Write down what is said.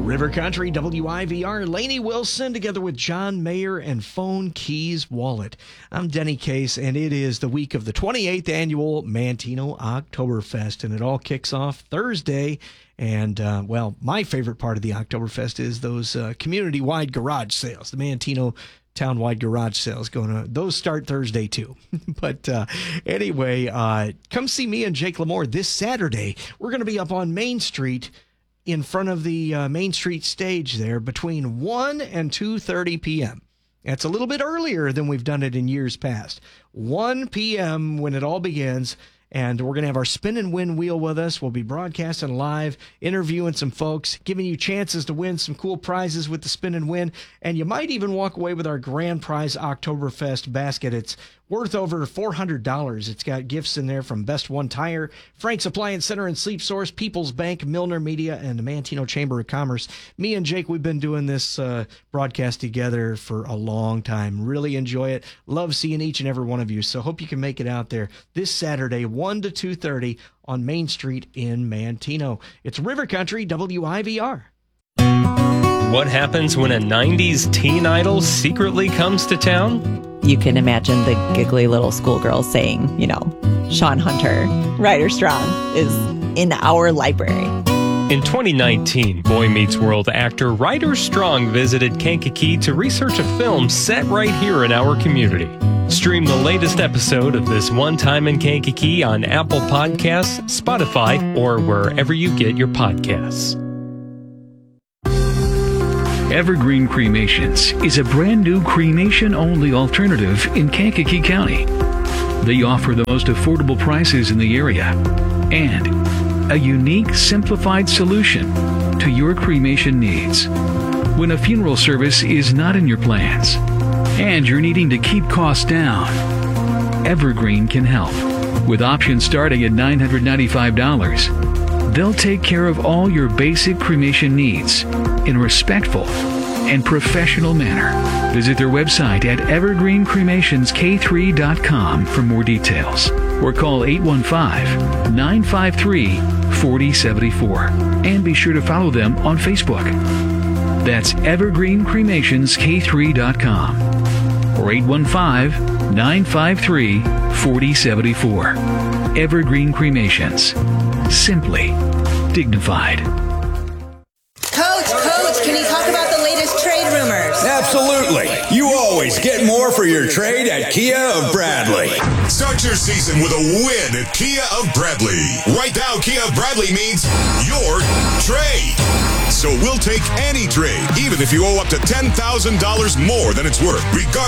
River Country, WIVR, Lainey Wilson, together with John Mayer and Phone Keys Wallet. I'm Denny Case, and it is the week of the 28th annual Manteno Oktoberfest, and it all kicks off Thursday. And, my favorite part of the Oktoberfest is those community-wide garage sales, the Manteno town-wide garage sales going on. Those start Thursday, too. But anyway, come see me and Jake Lamore this Saturday. We're going to be up on Main Street in front of the Main Street stage there between 1 and 2:30 p.m. That's a little bit earlier than we've done it in years past. 1 p.m. when it all begins, and we're going to have our Spin and Win wheel with us. We'll be broadcasting live, interviewing some folks, giving you chances to win some cool prizes with the Spin and Win, and you might even walk away with our grand prize Oktoberfest basket. It's worth over $400. It's got gifts in there from Best One Tire, Frank's Appliance Center and Sleep Source, People's Bank, Milner Media, and the Manteno Chamber of Commerce. Me and Jake, we've been doing this broadcast together for a long time. Really enjoy it. Love seeing each and every one of you. So hope you can make it out there this Saturday, 1 to 2:30 on Main Street in Manteno. It's River Country, WIVR. What happens when a 90s teen idol secretly comes to town? You can imagine the giggly little schoolgirl saying, Sean Hunter, Ryder Strong, is in our library. In 2019, Boy Meets World actor Ryder Strong visited Kankakee to research a film set right here in our community. Stream the latest episode of This One Time in Kankakee on Apple Podcasts, Spotify, or wherever you get your podcasts. Evergreen Cremations is a brand new cremation-only alternative in Kankakee County. They offer the most affordable prices in the area and a unique, simplified solution to your cremation needs. When a funeral service is not in your plans and you're needing to keep costs down, Evergreen can help. With options starting at $995, they'll take care of all your basic cremation needs in a respectful and professional manner. Visit their website at evergreencremationsk3.com for more details, or call 815-953-4074, and be sure to follow them on Facebook. That's evergreencremationsk3.com, or 815-953-4074. Evergreen Cremations. Simply dignified. Coach, can you talk about the latest trade rumors? Absolutely. You always get more for your trade at Kia of Bradley. Start your season with a win at Kia of Bradley. Right now, Kia of Bradley means your trade. So we'll take any trade, even if you owe up to $10,000 more than it's worth, regardless.